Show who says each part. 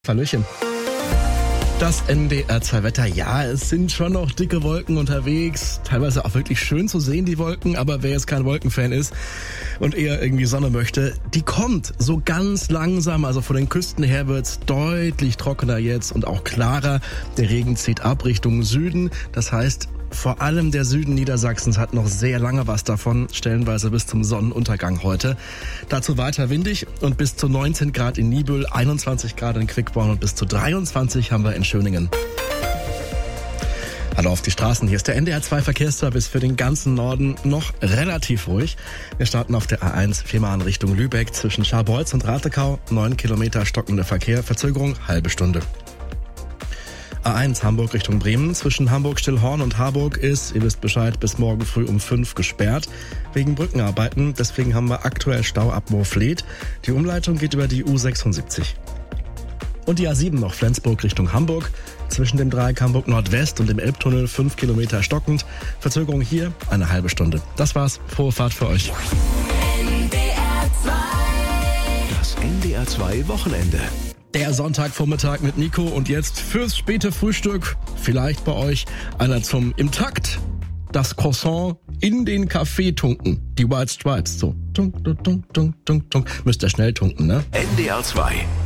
Speaker 1: Hallöchen. Das NDR2-Wetter, ja, es sind schon noch dicke Wolken unterwegs, teilweise auch wirklich schön zu sehen, die Wolken, aber wer jetzt kein Wolkenfan ist und eher irgendwie Sonne möchte, die kommt so ganz langsam, also von den Küsten her wird's deutlich trockener jetzt und auch klarer. Der Regen zieht ab Richtung Süden, das heißt, vor allem der Süden Niedersachsens hat noch sehr lange was davon, stellenweise bis zum Sonnenuntergang heute. Dazu weiter windig und bis zu 19 Grad in Niebüll, 21 Grad in Quickborn und bis zu 23 haben wir in Schöningen. Hallo auf die Straßen, hier ist der NDR2-Verkehrsservice für den ganzen Norden noch relativ ruhig. Wir starten auf der A1 viermal in Richtung Lübeck zwischen Scharbeutz und Ratekau, 9 Kilometer stockender Verkehr, Verzögerung halbe Stunde. A1 Hamburg Richtung Bremen. Zwischen Hamburg-Stillhorn und Harburg ist, ihr wisst Bescheid, bis morgen früh um 5 gesperrt. Wegen Brückenarbeiten. Deswegen haben wir aktuell Stau ab Moorfleet. Die Umleitung geht über die U76. Und die A7 noch Flensburg Richtung Hamburg. Zwischen dem Dreieck Hamburg Nordwest und dem Elbtunnel 5 Kilometer stockend. Verzögerung hier eine halbe Stunde. Das war's. Frohe Fahrt für euch.
Speaker 2: Das NDR2 Wochenende.
Speaker 1: Der Sonntagvormittag mit Nico und jetzt fürs späte Frühstück, vielleicht bei euch einer zum im Takt, das Croissant in den Kaffee tunken, die White Stripes, so tunk, tunk, tunk, tunk, tunk. Müsst ihr schnell tunken, ne?
Speaker 2: NDR2